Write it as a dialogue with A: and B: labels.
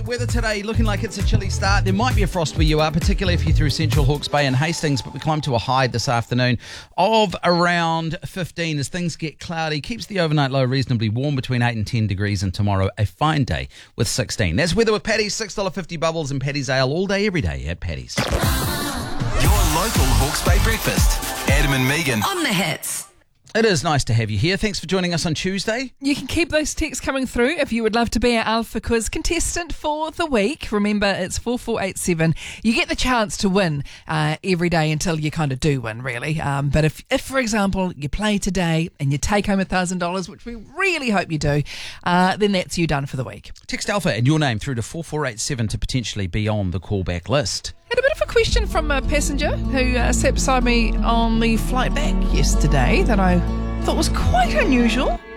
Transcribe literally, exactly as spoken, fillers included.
A: Weather today looking like it's a chilly start. There might be a frost where you are, particularly if you're through Central Hawke's Bay and Hastings, but we climb to a high this afternoon of around fifteen as things get cloudy. Keeps the overnight low reasonably warm between eight and ten degrees, and tomorrow a fine day with sixteen. That's weather with Paddy's, six dollars fifty bubbles and Paddy's Ale all day, every day at Paddy's.
B: Your local Hawke's Bay breakfast. Adam and Megan.
C: On the hits.
A: It is nice to have you here. Thanks for joining us on Tuesday.
D: You can keep those texts coming through if you would love to be our Alpha Quiz contestant for the week. Remember, it's four four eight seven. You get the chance to win uh, every day until you kind of do win, really. Um, but if, if, for example, you play today and you take home one thousand dollars, which we really hope you do, uh, then that's you done for the week.
A: Text Alpha and your name through to four four eight seven to potentially be on the callback list.
D: Had a bit of a question from a passenger who uh, sat beside me on the flight back yesterday that I thought was quite unusual.